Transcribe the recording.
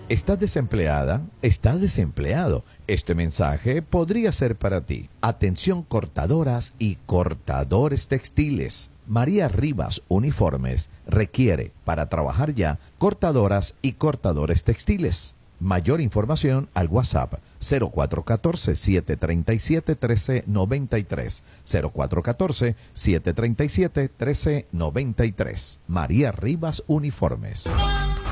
¿Estás desempleada? ¿Estás desempleado? Este mensaje podría ser para ti. Atención cortadoras y cortadores textiles. María Rivas Uniformes requiere para trabajar ya cortadoras y cortadores textiles. Mayor información al WhatsApp 0414-737-1393. 0414-737-1393. María Rivas Uniformes.